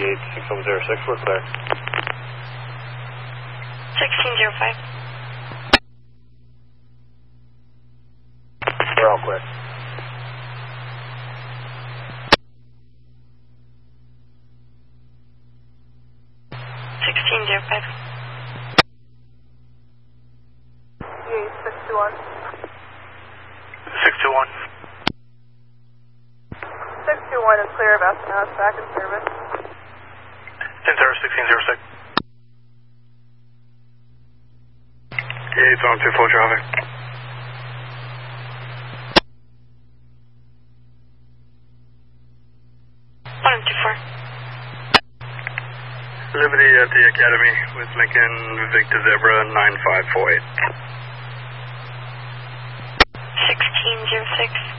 6006, we're clear. 1605. We're all clear. EA 621. 621. 621 is clear of SMS, back in service. 10-1606. EA, on 24 traffic. Liberty at the Academy with Lincoln Victor Zebra 9548. 1606.